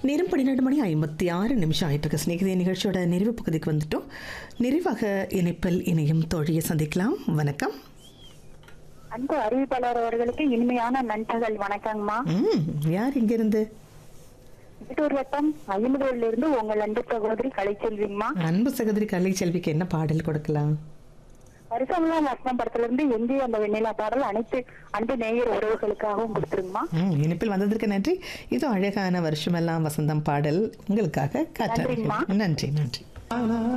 நேரம் 12:56 ஆயிட்டிருக்கு. ஸ்நேகிதே நிகழ்ச்சியோட நிறைவு பகுதிக்கு வந்துட்டோம். நிறைவாக இணைப்பில் இணையும் தோழியை சந்திக்கலாம். வணக்கம். அன்பு அறிவிப்பாளர் அவர்களுக்கு இனிமையான நண்பகல் வணக்கங்கம்மா. யார் இங்கிருந்து? வீட்டூர் வட்டம் ஐம்பதூர்ல இருந்து உங்கள் அன்பு சகோதரி கலைச்செல்விங்கம்மா. அன்பு சகோதரி கலைச்செல்விக்கு என்ன பாடல் கொடுக்கலாம்? வருஷம்லாம் லக்னம் படத்துல இருந்து எங்கே அந்த வெண்ணிலா பாடல் அனைத்து அன்பு நேயர் உறவுகளுக்காகவும் கொடுத்துருங்கம்மா. இணைப்பில் வந்ததற்கு நன்றி. இது அழகான வருஷமெல்லாம் வசந்தம் பாடல் உங்களுக்காக காட்ட. நன்றிங்கம்மா. நன்றி.